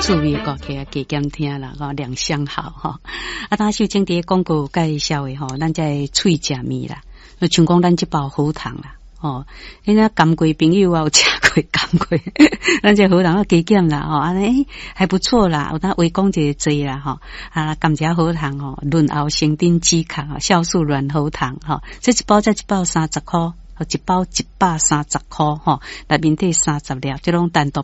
注意个起啊，加减听啦，量相好哈。啊，当秀经伫广告介绍的吼，咱在喙食面啦，像讲咱这包好糖啦。哦，人家甘贵朋友啊，有吃过甘贵，咱这好糖啊加减啦，安尼还不错啦，有当围讲一个济啦，甘蔗好糖哦，润喉生津止咳，酵素软喉糖，这一包30块，一包130块，内面底30粒，这种单独